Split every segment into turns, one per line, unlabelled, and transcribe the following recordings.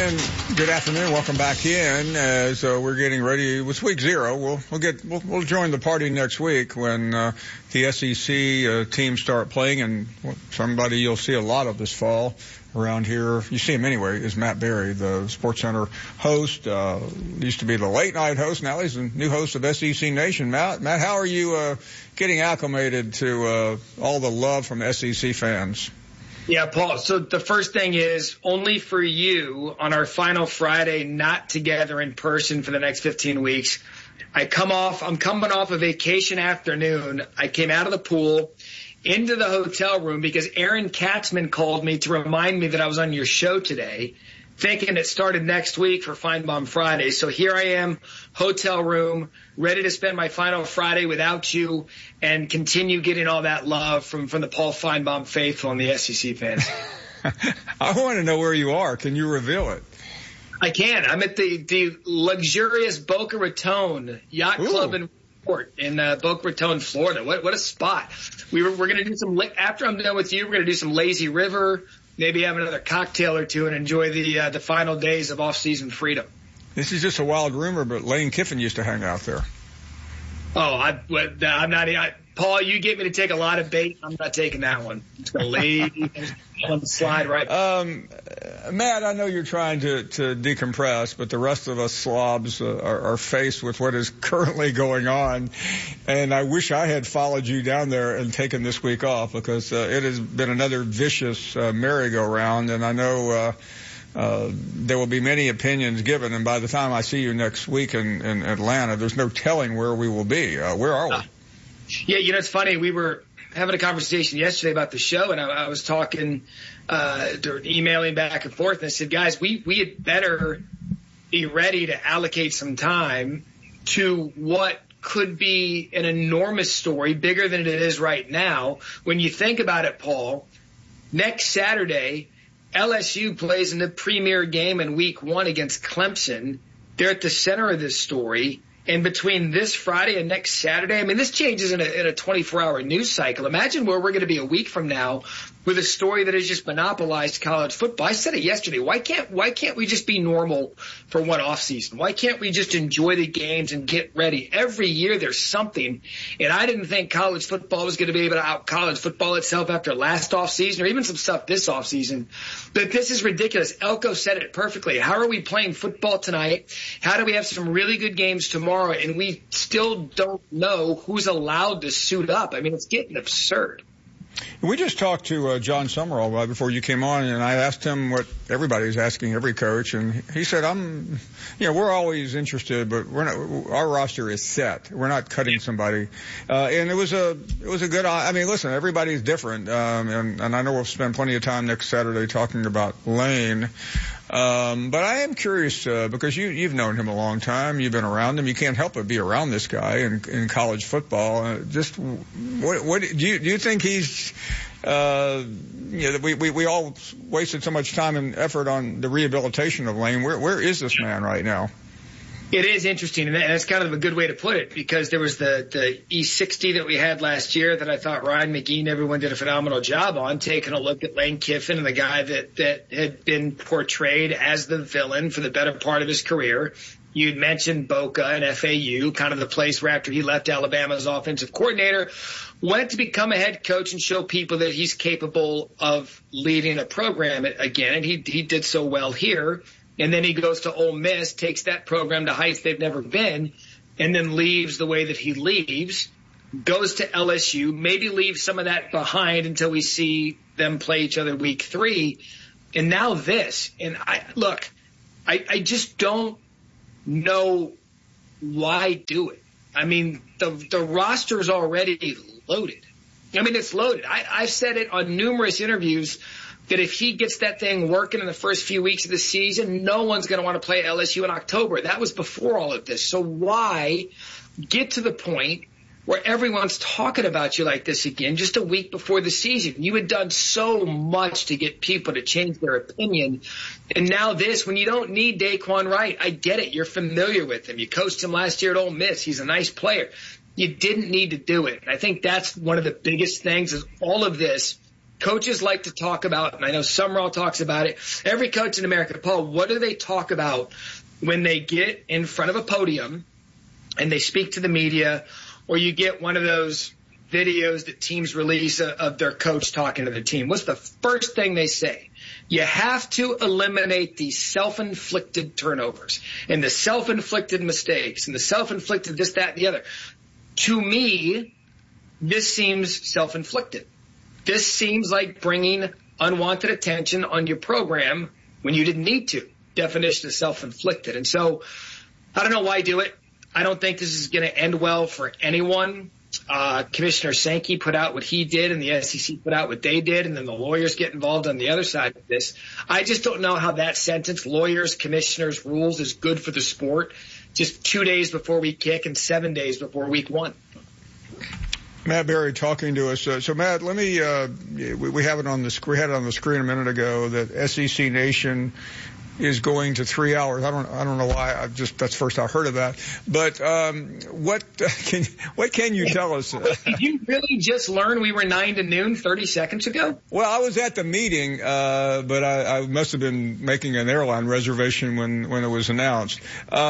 And good afternoon. Welcome back in as we're getting ready with week 0. We'll join the party next week when the SEC teams start playing, and somebody you'll see a lot of this fall around here. You see him anyway, is Matt Berry, the SportsCenter host. Used to be the late night host. Now he's the new host of SEC Nation. Matt, how are you getting acclimated to all the love from SEC fans?
Yeah, Paul. So the first thing is only for you on our final Friday, not together in person for the next 15 weeks. I'm coming off a vacation afternoon. I came out of the pool into the hotel room because Aaron Katzman called me to remind me that I was on your show today, thinking it started next week for Feinbaum Friday. So here I am, hotel room, ready to spend my final Friday without you and continue getting all that love from the Paul Feinbaum faithful and the SEC fans.
I want to know where you are. Can you reveal it?
I can. I'm at the luxurious Boca Raton Yacht Club and Resort in Boca Raton, Florida. What a spot. We're going to do some, after I'm done with you, we're going to do some lazy river, maybe have another cocktail or two and enjoy the final days of off-season freedom. This
is just a wild rumor, but Lane Kiffin used to hang out there.
Oh, I'm not. Paul, you get me to take a lot of bait. I'm not taking that one. It's going to lay on the slide right.
Matt, I know you're trying to decompress, but the rest of us slobs are faced with what is currently going on. And I wish I had followed you down there and taken this week off because it has been another vicious merry-go-round. And I know there will be many opinions given. And by the time I see you next week in Atlanta, there's no telling where we will be. Where are we?
Yeah, it's funny. We were having a conversation yesterday about the show, and I was talking, emailing back and forth, and I said, guys, we had better be ready to allocate some time to what could be an enormous story, bigger than it is right now. When you think about it, Paul, next Saturday, LSU plays in the premier game in week 1 against Clemson. They're at the center of this story. And between this Friday and next Saturday, I mean, this changes in a 24-hour news cycle. Imagine where we're going to be a week from now with a story that has just monopolized college football. I said it yesterday. Why can't we just be normal for one off season? Why can't we just enjoy the games and get ready? Every year there's something. And I didn't think college football was going to be able to out college football itself after last off season or even some stuff this off season. But this is ridiculous. Elko said it perfectly. How are we playing football tonight? How do we have some really good games tomorrow? And we still don't know who's allowed to suit up. I mean, it's getting absurd.
We just talked to John Summerall before you came on, and I asked him what everybody's asking every coach, and he said, we're always interested, but our roster is set. We're not cutting somebody. And it was a good, listen, everybody's different. And I know we'll spend plenty of time next Saturday talking about Lane. But I am curious, because you've known him a long time. You've been around him. You can't help but be around this guy in college football. What do you think he's, we all wasted so much time and effort on the rehabilitation of Lane. Where is this man right now?
It is interesting, and that's kind of a good way to put it, because there was the E60 that we had last year that I thought Ryan McGee and everyone did a phenomenal job on, taking a look at Lane Kiffin and the guy that had been portrayed as the villain for the better part of his career. You'd mentioned Boca and FAU, kind of the place where after he left Alabama's offensive coordinator, went to become a head coach and show people that he's capable of leading a program again, and he did so well here. And then he goes to Ole Miss, takes that program to heights they've never been, and then leaves the way that he leaves, goes to LSU, maybe leaves some of that behind until we see them play each other week 3. And now this. And I just don't know why do it. I mean, the roster's already loaded. I mean, it's loaded. I've said it on numerous interviews that if he gets that thing working in the first few weeks of the season, no one's going to want to play LSU in October. That was before all of this. So why get to the point where everyone's talking about you like this again just a week before the season? You had done so much to get people to change their opinion. And now this, when you don't need Daquan Wright, I get it. You're familiar with him. You coached him last year at Ole Miss. He's a nice player. You didn't need to do it. And I think that's one of the biggest things is all of this coaches like to talk about, and I know Summerall talks about it, every coach in America, Paul, what do they talk about when they get in front of a podium and they speak to the media, or you get one of those videos that teams release of their coach talking to the team? What's the first thing they say? You have to eliminate the self-inflicted turnovers and the self-inflicted mistakes and the self-inflicted this, that, and the other. To me, this seems self-inflicted. This seems like bringing unwanted attention on your program when you didn't need to. Definition of self-inflicted. And so I don't know why do it. I don't think this is going to end well for anyone. Commissioner Sankey put out what he did, and the SEC put out what they did, and then the lawyers get involved on the other side of this. I just don't know how that sentence, lawyers, commissioners, rules, is good for the sport just 2 days before we kick and 7 days before week 1.
Matt Berry talking to us. So Matt, let me, we have it on the screen, had it on the screen a minute ago that SEC Nation is going to 3 hours. I don't know why. That's first I heard of that. But what can you tell us?
Did you really just learn we were 9 to noon 30 seconds ago?
Well, I was at the meeting, but I must have been making an airline reservation when it was announced.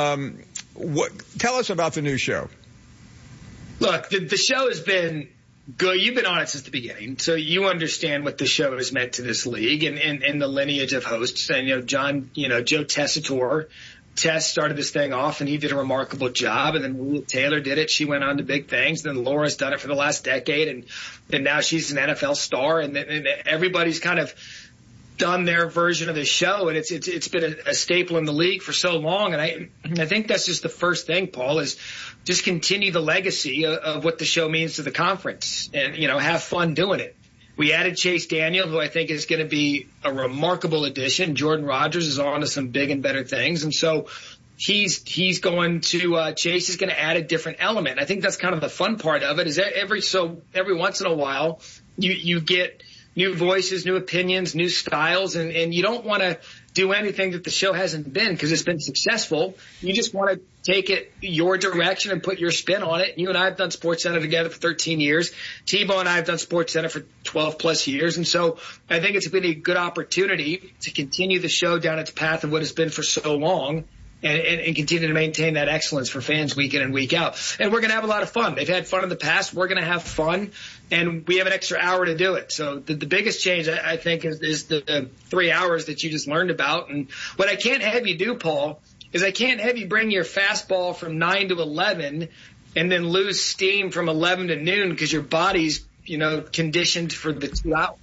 Tell us about the new show.
Look, the show has been good. You've been on it since the beginning, so you understand what the show has meant to this league and the lineage of hosts. And, Joe Tessitore, Tess started this thing off, and he did a remarkable job. And then Maria Taylor did it. She went on to big things. Then Laura's done it for the last decade, and now she's an NFL star. And everybody's kind of done their version of the show, and it's been a staple in the league for so long. And I think that's just the first thing, Paul, is just continue the legacy of what the show means to the conference, and have fun doing it. We added Chase Daniel, who I think is going to be a remarkable addition. Jordan Rodgers is on to some big and better things, and so he's going to Chase is going to add a different element. I think that's kind of the fun part of it. Is every once in a while you get new voices, new opinions, new styles, and you don't want to do anything that the show hasn't been because it's been successful. You just want to take it your direction and put your spin on it. You and I have done SportsCenter together for 13 years. Tebow and I have done SportsCenter for 12 plus years. And so I think it's been a good opportunity to continue the show down its path of what it's been for so long. And continue to maintain that excellence for fans week in and week out. And we're going to have a lot of fun. They've had fun in the past. We're going to have fun. And we have an extra hour to do it. So the biggest change, I think, is the 3 hours that you just learned about. And what I can't have you do, Paul, is I can't have you bring your fastball from 9 to 11 and then lose steam from 11 to noon because your body's, conditioned for the 2 hours.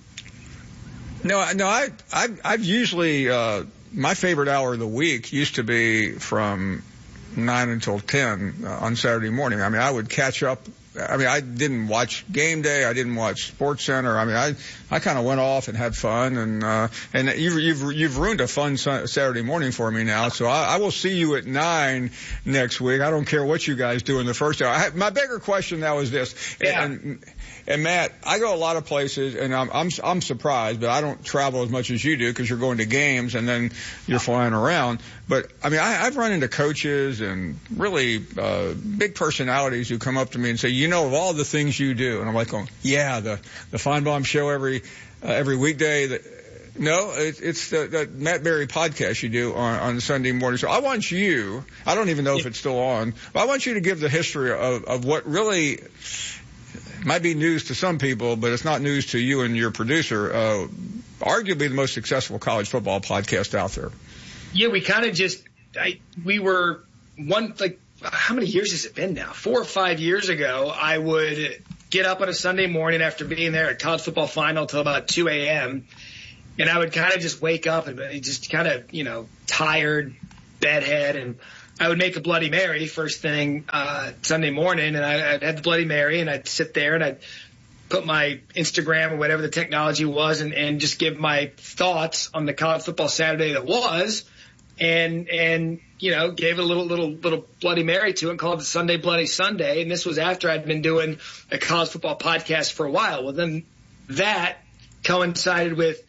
No, I've usually, my favorite hour of the week used to be from 9 until 10 on Saturday morning. I mean, I would catch up. I mean, I didn't watch Game Day. I didn't watch SportsCenter. I mean, I kind of went off and had fun, and you've ruined a fun Saturday morning for me now. So I will see you at 9 next week. I don't care what you guys do in the first hour. My bigger question now is this.
Yeah.
And Matt, I go a lot of places, and I'm surprised, but I don't travel as much as you do because you're going to games and then you're flying around. But I mean, I've run into coaches and really big personalities who come up to me and say, of all the things you do, and I'm like going, yeah, the Feinbaum show every weekday. No, it's the Matt Berry podcast you do on Sunday morning. So I want you, I don't even know if it's still on, but I want you to give the history of what really might be news to some people, but it's not news to you and your producer, arguably the most successful college football podcast out there.
Yeah, we kind of we were how many years has it been now? 4 or 5 years ago, I would get up on a Sunday morning after being there at college football final till about 2 a.m., and I would kind of just wake up and just kind of, tired, bedhead, and I would make a Bloody Mary first thing Sunday morning, and I'd have the Bloody Mary, and I'd sit there, and I'd put my Instagram or whatever the technology was and just give my thoughts on the college football Saturday that was, and gave it a little Bloody Mary to it and called it Sunday Bloody Sunday. And this was after I'd been doing a college football podcast for a while. Well, then that coincided with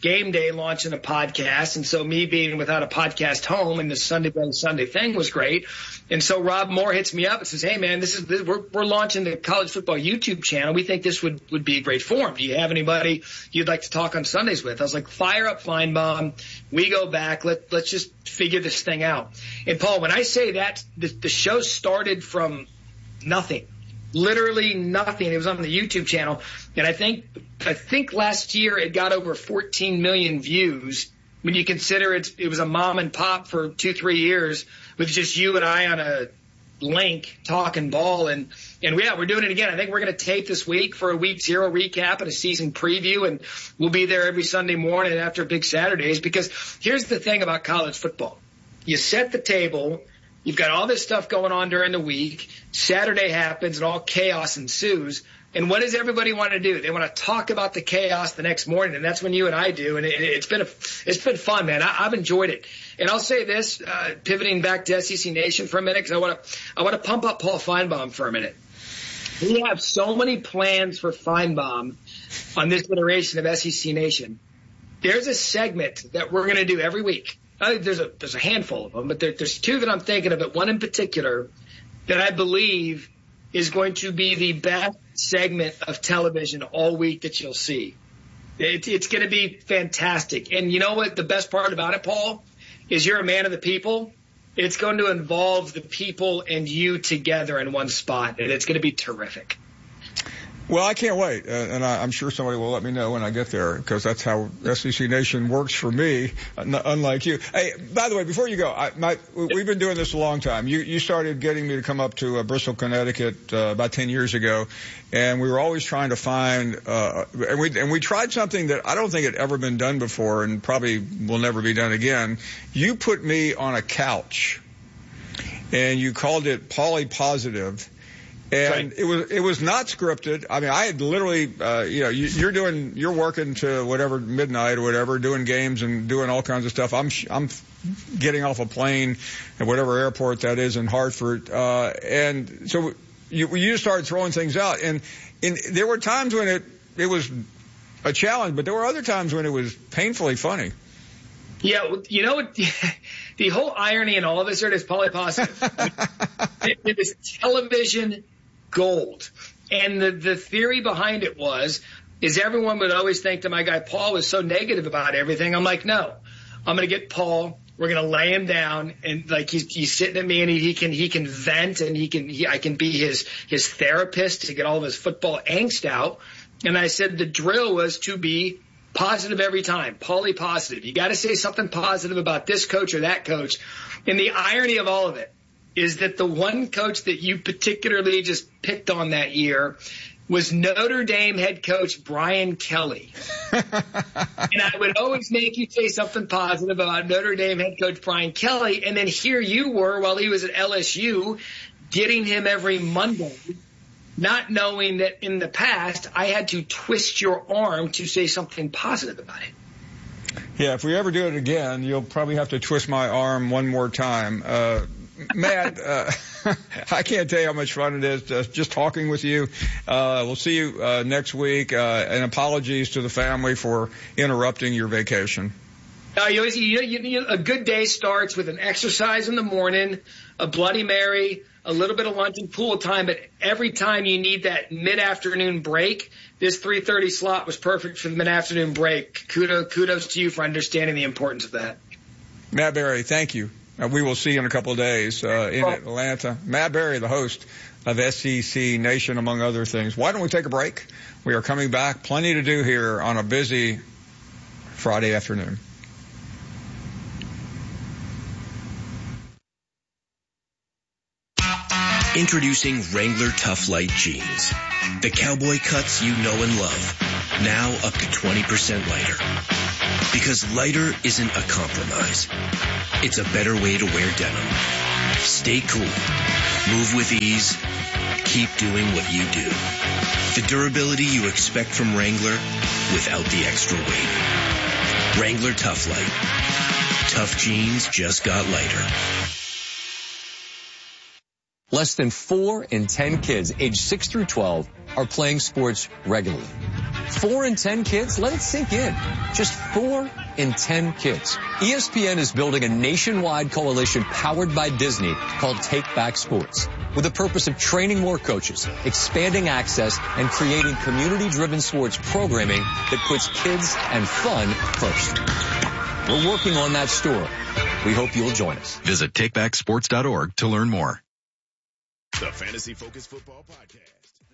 game day launching a podcast. And so me being without a podcast home and the Sunday thing was great. And so Rob Moore hits me up and says, hey man, we're launching the college football YouTube channel. We think this would be a great forum. Do you have anybody you'd like to talk on Sundays with? I was like, fire up Feinbaum. We go back. Let's just figure this thing out. And Paul, when I say that, the show started from nothing. Literally nothing. It was on the YouTube channel. And I think last year it got over 14 million views. When you consider it was a mom and pop for 2-3 years with just you and I on a link talking ball. And yeah, we're doing it again. I think we're going to tape this week for a week 0 recap and a season preview. And we'll be there every Sunday morning after big Saturdays, because here's the thing about college football. You set the table. You've got all this stuff going on during the week. Saturday happens and all chaos ensues. And what does everybody want to do? They want to talk about the chaos the next morning, and that's when you and I do. And it's been fun, man. I've enjoyed it. And I'll say this, pivoting back to SEC Nation for a minute, because I want to pump up Paul Feinbaum for a minute. We have so many plans for Feinbaum on this iteration of SEC Nation. There's a segment that we're going to do every week. I think there's a handful of them, but there's 2 that I'm thinking of, but one in particular that I believe is going to be the best segment of television all week that you'll see. It's going to be fantastic. And you know what the best part about it, Paul, is you're a man of the people. It's going to involve the people and you together in one spot, and it's going to be terrific.
Well, I can't wait, and I'm sure somebody will let me know when I get there, because that's how SEC Nation works for me, unlike you. Hey, by the way, before you go, we've been doing this a long time. You started getting me to come up to Bristol, Connecticut about 10 years ago, and we were always trying to find and we tried something that I don't think had ever been done before and probably will never be done again. You put me on a couch, and you called it Polypositive. And it was not scripted. I mean, I had literally, you're working to whatever midnight or whatever, doing games and doing all kinds of stuff. I'm getting off a plane at whatever airport that is in Hartford. And so you started throwing things out, and there were times when it was a challenge, but there were other times when it was painfully funny.
Yeah, well, you know what? The whole irony in all of this is Polypositive. It is television gold. And the theory behind it is everyone would always think that my guy Paul was so negative about everything. I'm like, no, I'm going to get Paul. We're going to lay him down, and like he's sitting at me, and he can vent, and I can be his therapist to get all of his football angst out. And I said the drill was to be positive every time, Polypositive. You got to say something positive about this coach or that coach. And the irony of all of it is that the one coach that you particularly just picked on that year was Notre Dame head coach Brian Kelly. And I would always make you say something positive about Notre Dame head coach Brian Kelly, and then here you were while he was at LSU getting him every Monday, not knowing that in the past I had to twist your arm to say something positive about it.
Yeah, if we ever do it again, you'll probably have to twist my arm one more time. Matt, I can't tell you how much fun it is just talking with you. We'll see you next week, and apologies to the family for interrupting your vacation.
A good day starts with an exercise in the morning, a Bloody Mary, a little bit of lunch and pool time, but every time you need that mid-afternoon break, this 3:30 slot was perfect for the mid-afternoon break. Kudos to you for understanding the importance of that.
Matt Berry, thank you. We will see you in a couple of days in Atlanta. Matt Berry, the host of SEC Nation, among other things. Why don't we take a break? We are coming back. Plenty to do here on a busy Friday afternoon.
Introducing Wrangler Tough Light Jeans. The cowboy cuts you know and love. Now up to 20% lighter. Because lighter isn't a compromise. It's a better way to wear denim. Stay cool. Move with ease. Keep doing what you do. The durability you expect from Wrangler without the extra weight. Wrangler Tough Light. Tough jeans just got lighter.
Less than 4 in 10 kids aged 6 through 12 are playing sports regularly. 4 in 10 kids? Let it sink in. Just 4 in 10 kids. ESPN is building a nationwide coalition powered by Disney called Take Back Sports, with the purpose of training more coaches, expanding access, and creating community-driven sports programming that puts kids and fun first. We're working on that story. We hope you'll join us.
Visit takebacksports.org to learn more.
The Fantasy Focus Football Podcast.